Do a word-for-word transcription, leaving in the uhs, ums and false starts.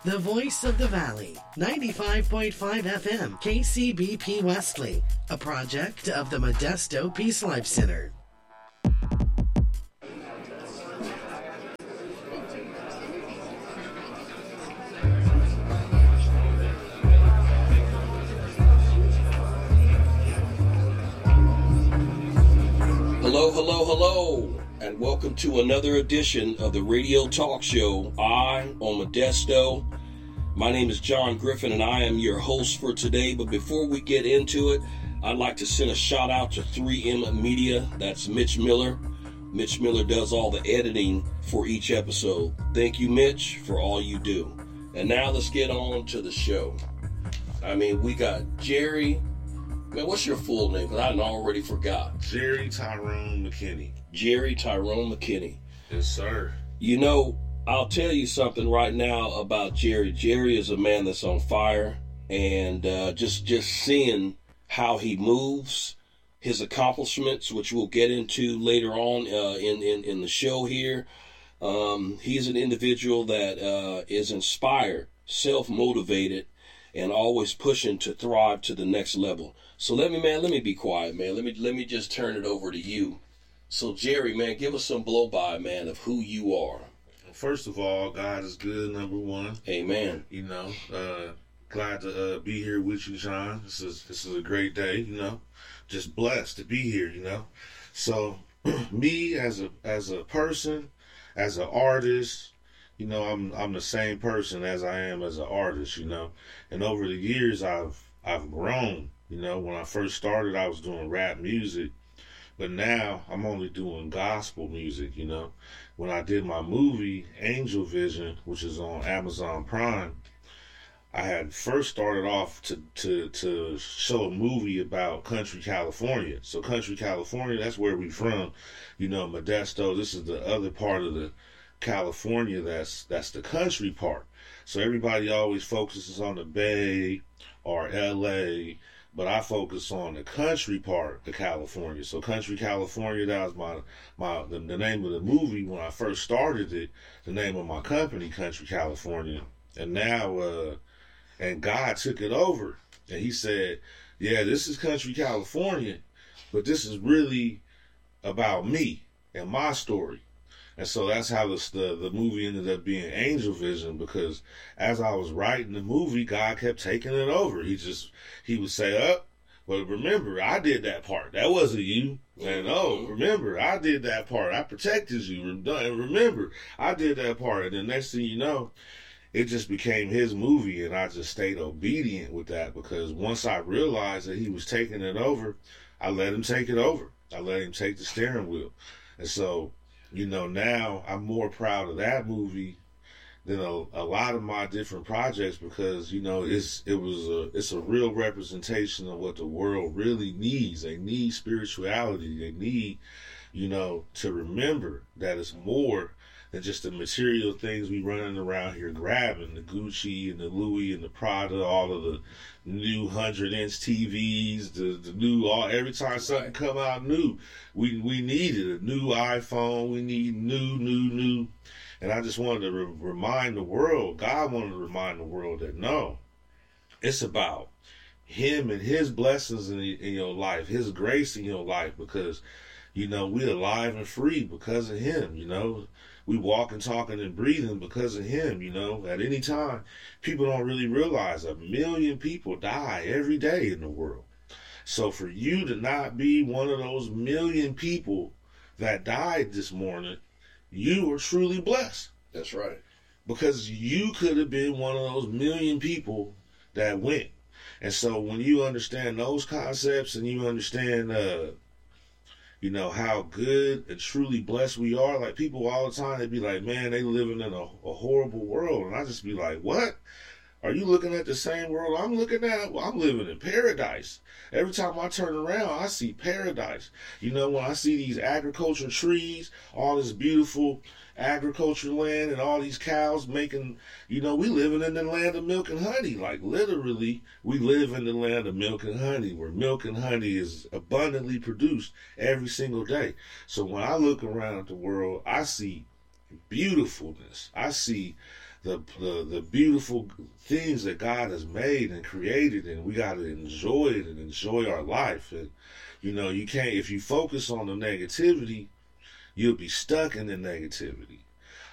The voice of the valley, ninety-five point five F M, K C B P Wesley, a project of the Modesto Peace Life Center. Hello, hello, hello, and welcome to another edition of the Radio Talk Show, I on Modesto. My name is John Griffin, and I am your host for today. But before we get into it, I'd like to send a shout out to three M Media. That's Mitch Miller. Mitch Miller does all the editing for each episode. Thank you, Mitch, for all you do. And now let's get on to the show. I mean, we got Jerry. Man, what's your full name? Because I already forgot. Jerry Tyrone McKinney. Jerry Tyrone McKinney. Yes, sir. You know, I'll tell you something right now about Jerry. Jerry is a man that's on fire, and uh, just just seeing how he moves, his accomplishments, which we'll get into later on uh, in, in in the show here. Um, he's an individual that uh, is inspired, self-motivated, and always pushing to thrive to the next level. So let me, man, let me be quiet, man. Let me let me just turn it over to you. So Jerry, man, give us some blow-by, man, of who you are. First of all, God is good, number one. Amen. You know, uh, glad to uh, be here with you, John. This is this is a great day, you know. Just blessed to be here, you know. So me as a as a person, as an artist, you know, I'm I'm the same person as I am as an artist, you know. And over the years I've I've grown. You know, when I first started I was doing rap music. But now I'm only doing gospel music, you know. When I did my movie, Angel Vision, which is on Amazon Prime, I had first started off to, to, to show a movie about Country, California. So Country, California, that's where we from. You know, Modesto, this is the other part of the California that's that's the country part. So everybody always focuses on the Bay or L A, but I focus on the country part of California. So Country, California, that was my, my the, the name of the movie when I first started it, the name of my company, Country, California. And now, uh, and God took it over. And he said, yeah, this is Country, California, but this is really about me and my story. And so that's how this, the, the movie ended up being Angel Vision, because as I was writing the movie, God kept taking it over. He just, he would say, up, oh, but remember, I did that part. That wasn't you. And oh, remember, I did that part. I protected you. And remember, I did that part. And the next thing you know, it just became his movie, and I just stayed obedient with that, because once I realized that he was taking it over, I let him take it over. I let him take the steering wheel. And so, you know, now I'm more proud of that movie than a, a lot of my different projects, because, you know, it's it was a it's a real representation of what the world really needs. They need spirituality. They need, you know, to remember that it's more than just the material things we running around here grabbing, the Gucci and the Louis and the Prada, all of the new hundred inch T Vs, the, the new, all every time something come out new, we we needed a new iPhone, we need new, new, new. And I just wanted to re- remind the world, God wanted to remind the world that no, it's about him and his blessings in, in your life, his grace in your life, because, you know, we're alive and free because of him, you know. We walking, talking, and breathing because of him, you know. At any time, people don't really realize a million people die every day in the world. So for you to not be one of those million people that died this morning, you are truly blessed. That's right. Because you could have been one of those million people that went. And so when you understand those concepts, and you understand, uh, you know, how good and truly blessed we are. Like, people all the time, they be like, man, they living in a, a horrible world. And I just be like, what? Are you looking at the same world I'm looking at? Well, I'm living in paradise. Every time I turn around, I see paradise. You know, when I see these agricultural trees, all this beautiful agriculture land, and all these cows making, you know, we living in the land of milk and honey. Like, literally, we live in the land of milk and honey, where milk and honey is abundantly produced every single day. So when I look around at the world, I see beautifulness. I see the the, the beautiful things that God has made and created, and we got to enjoy it and enjoy our life. And you know, you can't, if you focus on the negativity, you'll be stuck in the negativity.